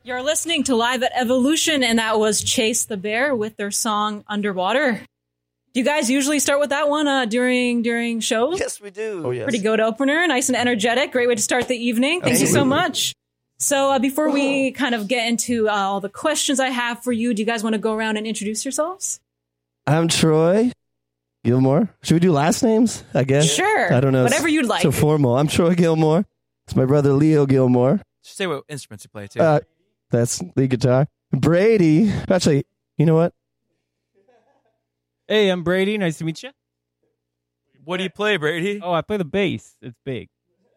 You're listening to Live at Evolution, and that was Chase the Bear with their song Underwater. Do you guys usually start with that one during shows? Yes, we do. Oh, yes. Pretty good opener, nice and energetic. Great way to start the evening. Thank you so much. So before we kind of get into all the questions I have for you, do you guys want to go around and introduce yourselves? I'm Troy Gilmore. Should we do last names, I guess? Sure. I don't know. Whatever you'd like. So formal. I'm Troy Gilmore. It's my brother Leo Gilmore. Just say what instruments you play, too. That's lead guitar. Brady. Actually, you know what? Hey, I'm Brady. Nice to meet you. What do you play, Brady? Oh, I play the bass. It's big.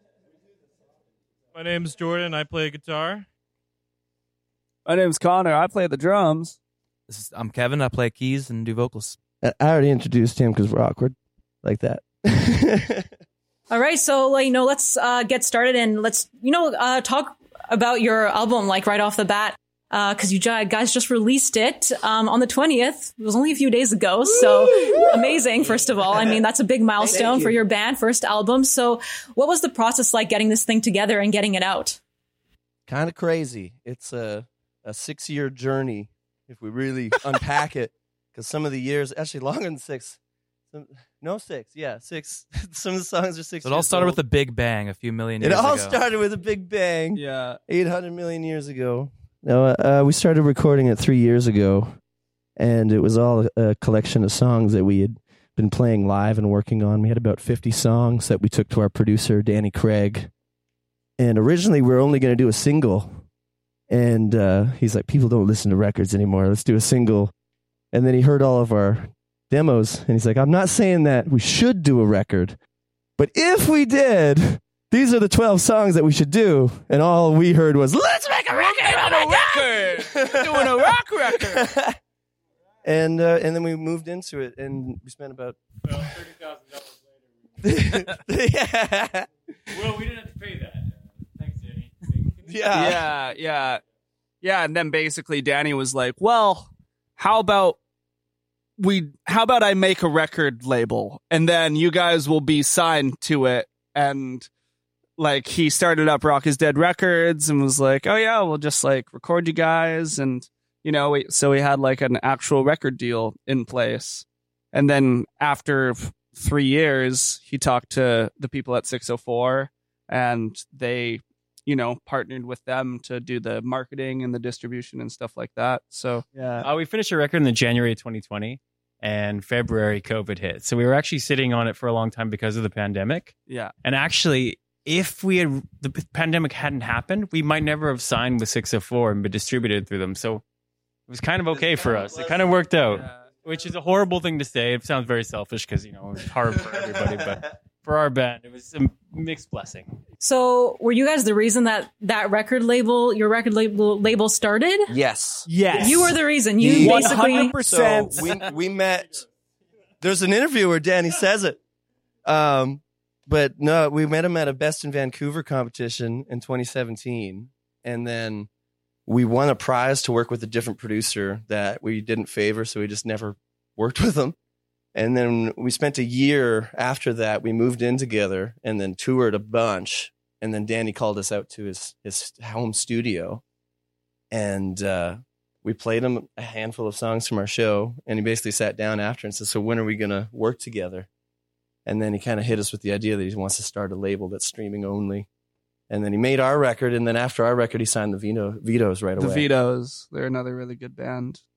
My name's Jordan. I play guitar. My name's Connor. I play the drums. I'm Kevin. I play keys and do vocals. I already introduced him because we're awkward like that. All right, so let's get started and let's talk about your album right off the bat, because you guys just released it on the 20th. It was only a few days ago, so amazing. First of all, I mean that's a big milestone for your band, first album. So, what was the process like getting this thing together and getting it out? Kind of crazy. It's a 6-year journey if we really unpack it, because some of the years actually longer than 6. 6. Yeah, 6. Some of the songs are 6. So it all started with a big bang a few million years ago. It all started with a big bang. Yeah. 800 million years ago. No, we started recording it 3 years ago, and it was all a collection of songs that we had been playing live and working on. We had about 50 songs that we took to our producer, Danny Craig. And originally, we were only going to do a single. And he's like, people don't listen to records anymore. Let's do a single. And then he heard all of our demos, and he's like, I'm not saying that we should do a record, but if we did, these are the 12 songs that we should do. And all we heard was, let's make a record! Doing a rock record. And then we moved into it, and we spent about $30,000 later. yeah. Well, we didn't have to pay that. Thanks, Danny. Yeah. And then basically Danny was like, well, how about I make a record label and then you guys will be signed to it? And he started up Rock is Dead Records and was like, oh yeah, we'll just record you guys. And, so we had an actual record deal in place. And then after 3 years, he talked to the people at 604 and they, partnered with them to do the marketing and the distribution and stuff like that. So yeah, we finished a record in January of 2020. And February, COVID hit. So we were actually sitting on it for a long time because of the pandemic. Yeah. And actually, if the pandemic hadn't happened, we might never have signed with 604 and been distributed through them. So it was kind of okay for us. It kind of worked out, which is a horrible thing to say. It sounds very selfish because, it's hard for everybody. But for our band, it was a mixed blessing. So were you guys the reason that your record label started? Yes. You were the reason. You basically 100%. So we met. There's an interview where Danny says it. But no, we met him at a Best in Vancouver competition in 2017. And then we won a prize to work with a different producer that we didn't favor. So we just never worked with him. And then we spent a year after that. We moved in together and then toured a bunch. And then Danny called us out to his home studio. And we played him a handful of songs from our show. And he basically sat down after and said, so when are we going to work together? And then he kind of hit us with the idea that he wants to start a label that's streaming only. And then he made our record. And then after our record, he signed the Vitoes right away. The Vitoes. They're another really good band.